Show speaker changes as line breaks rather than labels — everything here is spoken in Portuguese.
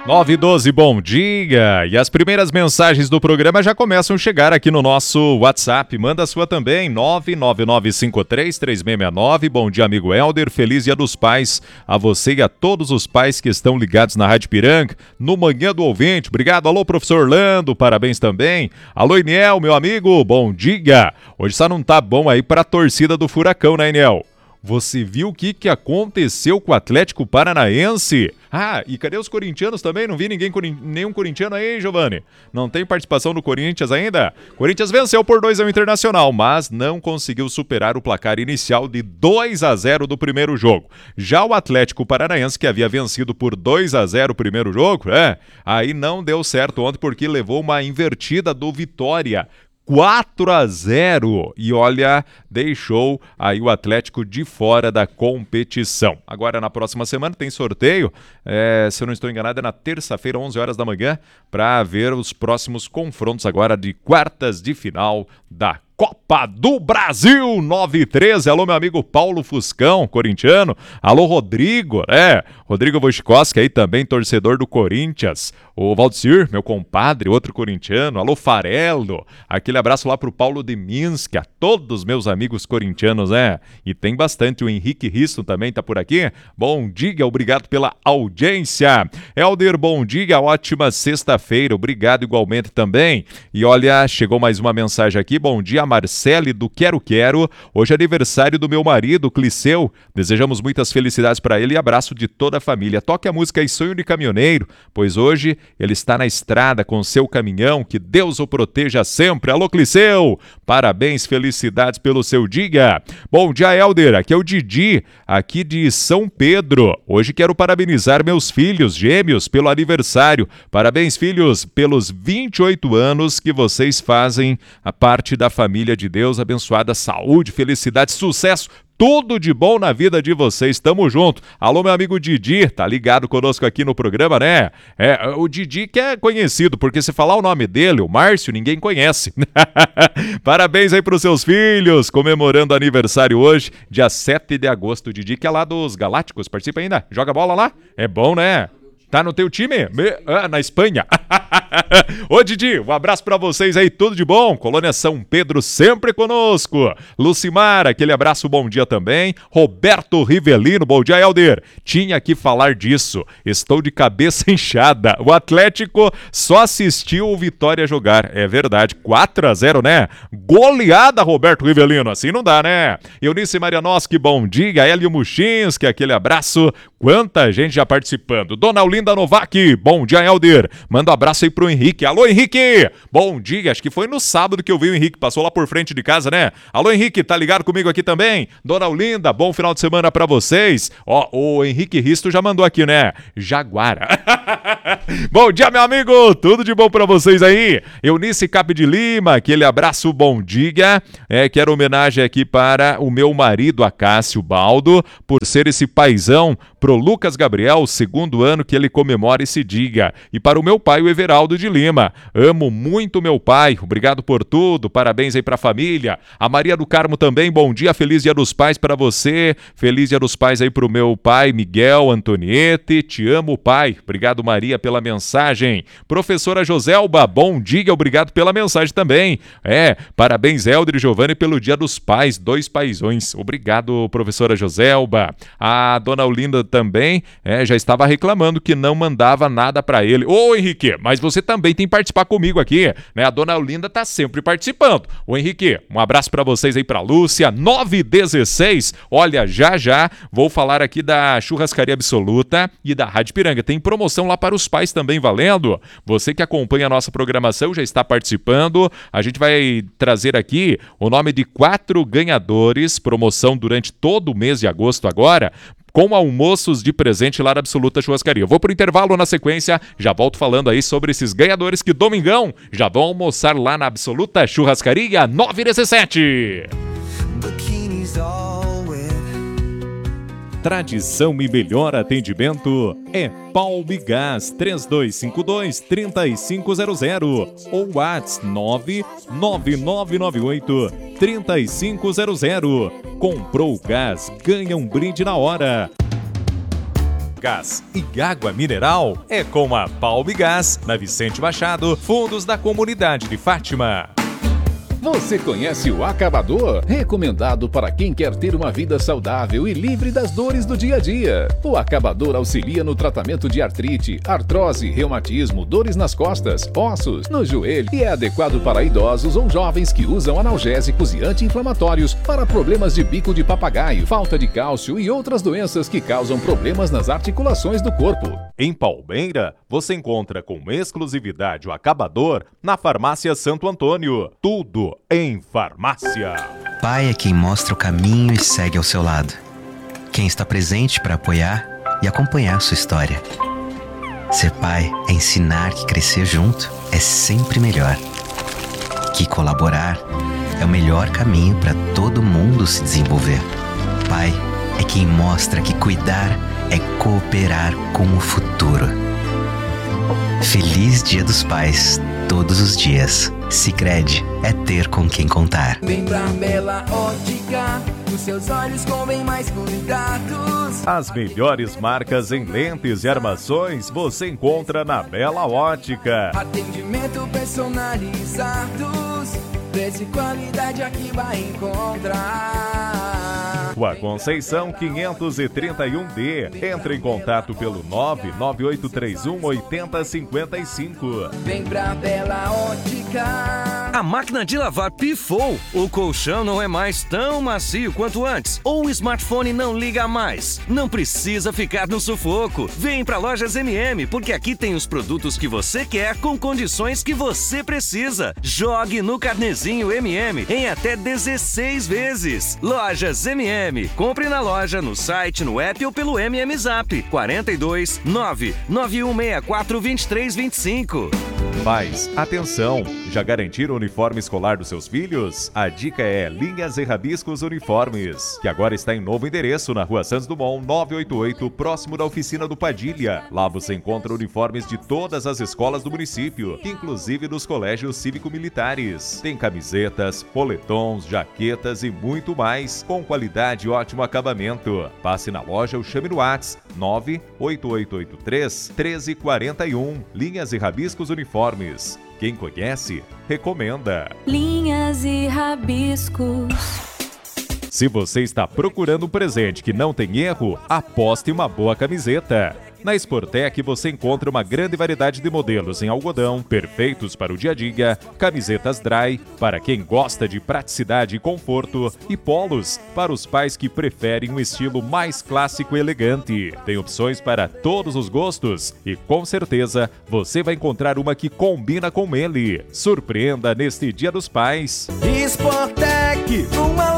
9:12, bom dia! E as primeiras mensagens do programa já começam a chegar aqui no nosso WhatsApp. Manda a sua também, 999533669. Bom dia, amigo Helder. Feliz Dia dos Pais a você e a todos os pais que estão ligados na Rádio Piranga, no Manhã do Ouvinte. Obrigado. Alô, professor Orlando, parabéns também. Alô, Iniel, meu amigo, bom dia! Hoje só não tá bom aí pra torcida do Furacão, né, Iniel? Você viu o que aconteceu com o Atlético Paranaense? Ah, e cadê os corintianos também? Não vi nenhum corintiano aí, Giovani. Não tem participação do Corinthians ainda? Corinthians venceu por 2-1 Internacional, mas não conseguiu superar o placar inicial de 2-0 do primeiro jogo. Já o Atlético Paranaense, que havia vencido por 2-0 o primeiro jogo, aí não deu certo ontem porque levou uma invertida do Vitória. 4-0 e olha, deixou aí o Atlético de fora da competição. Agora na próxima semana tem sorteio, se eu não estou enganado é na terça-feira, 11 horas da manhã, para ver os próximos confrontos agora de quartas de final da Copa do Brasil, 9:13. Alô, meu amigo Paulo Fuscão, corintiano. Alô, Rodrigo, Rodrigo Wojcikowski aí também, torcedor do Corinthians. O Valdecir, meu compadre, outro corintiano. Alô, Farelo. Aquele abraço lá pro Paulo de Minsk, a todos meus amigos corintianos, E tem bastante, o Henrique Risto também tá por aqui. Bom dia, obrigado pela audiência. Helder, bom dia, ótima sexta-feira, obrigado igualmente também. E olha, chegou mais uma mensagem aqui, bom dia, Marcele do Quero Quero. Hoje é aniversário do meu marido, Cliceu. Desejamos muitas felicidades para ele e abraço de toda a família. Toque a música aí, Sonho de Caminhoneiro, pois hoje ele está na estrada com seu caminhão. Que Deus o proteja sempre. Alô, Cliceu. Parabéns, felicidades pelo seu dia. Bom dia, Helder. Aqui é o Didi, aqui de São Pedro. Hoje quero parabenizar meus filhos gêmeos pelo aniversário. Parabéns, filhos, pelos 28 anos que vocês fazem a parte da família de Deus. Abençoada saúde, felicidade, sucesso, tudo de bom na vida de vocês. Tamo junto. Alô, meu amigo Didi, tá ligado conosco aqui no programa, né? O Didi que é conhecido, porque se falar o nome dele, o Márcio, ninguém conhece. Parabéns aí pros seus filhos, comemorando aniversário hoje, dia 7 de agosto. O Didi que é lá dos Galácticos, participa ainda? Joga bola lá? É bom, né? Tá no teu time? Na Espanha. Ô Didi, um abraço pra vocês aí, tudo de bom. Colônia São Pedro sempre conosco. Lucimar, aquele abraço, bom dia também. Roberto Rivelino, bom dia, Helder. Tinha que falar disso, estou de cabeça inchada. O Atlético só assistiu o Vitória jogar, é verdade, 4-0, né? Goleada, Roberto Rivelino, assim não dá, né? Eunice Marianoski, bom dia. Hélio Muchinski, aquele abraço. Quanta gente já participando. Dona Olinda Novak, bom dia, Helder. Manda um abraço aí pro Henrique. Alô, Henrique! Bom dia, acho que foi no sábado que eu vi o Henrique, passou lá por frente de casa, né? Alô, Henrique, tá ligado comigo aqui também? Dona Olinda, bom final de semana pra vocês. Ó, o Henrique Risto já mandou aqui, né? Jaguara. Bom dia, meu amigo, tudo de bom pra vocês aí? Eunice Cap de Lima, aquele abraço, bom dia. Quero homenagem aqui para o meu marido, Acácio Baldo, por ser esse paizão, pro Lucas Gabriel, segundo ano que ele comemora esse dia. E para o meu pai, o Everaldo de Lima. Amo muito meu pai, obrigado por tudo, parabéns aí pra família. A Maria do Carmo também, bom dia, feliz Dia dos Pais pra você. Feliz Dia dos Pais aí pro meu pai, Miguel Antoniete. Te amo, pai. Obrigado, Maria, pela mensagem. Professora Joselba, bom dia, obrigado pela mensagem também. Parabéns, Helder e Giovanni, pelo Dia dos Pais, 2 paizões. Obrigado, professora Joselba. A dona Olinda também já estava reclamando que não mandava nada pra ele. Ô, Henrique, mas você também tem que participar comigo aqui, né? A dona Olinda tá sempre participando. Ô, Henrique, um abraço pra vocês aí, pra Lúcia. 9:16. Olha, já vou falar aqui da Churrascaria Absoluta e da Rádio Piranga. Tem promoção lá para os pais também valendo. Você que acompanha a nossa programação já está participando. A gente vai trazer aqui o nome de 4 ganhadores. Promoção durante todo o mês de agosto agora, com almoços de presente lá na Absoluta Churrascaria. Eu vou pro intervalo, na sequência, já volto falando aí sobre esses ganhadores que domingão já vão almoçar lá na Absoluta Churrascaria, 9:17. Tradição e melhor atendimento é Palmigás 3252-3500 ou WhatsApp 99998-3500. Comprou o gás, ganha um brinde na hora. gás e água mineral é com a Palmigás, na Vicente Machado, fundos da comunidade de Fátima.
Você conhece o Acabador? Recomendado para quem quer ter uma vida saudável e livre das dores do dia a dia. O Acabador auxilia no tratamento de artrite, artrose, reumatismo, dores nas costas, ossos, no joelho e é adequado para idosos ou jovens que usam analgésicos e anti-inflamatórios para problemas de bico de papagaio, falta de cálcio e outras doenças que causam problemas nas articulações do corpo.
Em Palmeira, você encontra com exclusividade o Acabador na Farmácia Santo Antônio. Tudo em farmácia.
Pai é quem mostra o caminho e segue ao seu lado. Quem está presente para apoiar e acompanhar sua história. Ser pai é ensinar que crescer junto é sempre melhor. Que colaborar é o melhor caminho para todo mundo se desenvolver. Pai é quem mostra que cuidar é cooperar com o futuro. Feliz Dia dos Pais, todos os dias. Sicredi é ter com quem contar.
Vem pra Bela Ótica, os seus olhos com bem mais cuidados.
As melhores marcas em lentes e armações você encontra na Bela Ótica.
Atendimento personalizados, preço e qualidade aqui vai encontrar.
Rua Conceição 531D. Entre em contato pelo 998318055.
Vem pra Bela Ótica.
A máquina de lavar pifou. O colchão não é mais tão macio quanto antes. Ou o smartphone não liga mais. Não precisa ficar no sufoco. Vem pra Lojas MM, porque aqui tem os produtos que você quer com condições que você precisa. Jogue no carnezinho MM em até 16 vezes. Lojas MM. Compre na loja, no site, no app ou pelo MM Zap 42 99164 2325.
Pais, atenção! Já garantiram o uniforme escolar dos seus filhos? A dica é Linhas e Rabiscos Uniformes, que agora está em novo endereço na Rua Santos Dumont 988, próximo da oficina do Padilha. Lá você encontra uniformes de todas as escolas do município, inclusive dos colégios cívico-militares. Tem camisetas, poletons, jaquetas e muito mais, com qualidade e ótimo acabamento. Passe na loja ou chame no WhatsApp 98883 1341. Linhas e Rabiscos Uniformes. Quem conhece, recomenda.
Linhas e Rabiscos.
Se você está procurando um presente que não tem erro, aposte em uma boa camiseta. Na Sportec você encontra uma grande variedade de modelos em algodão, perfeitos para o dia a dia, camisetas dry, para quem gosta de praticidade e conforto, e polos, para os pais que preferem um estilo mais clássico e elegante. Tem opções para todos os gostos e, com certeza, você vai encontrar uma que combina com ele. Surpreenda neste Dia dos Pais.
Sportec, uma